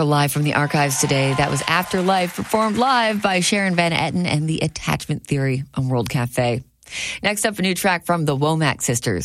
For Live from the Archives today, that was Afterlife, performed live by Sharon Van Etten and the Attachment Theory on World Cafe. Next up, a new track from the Womack Sisters.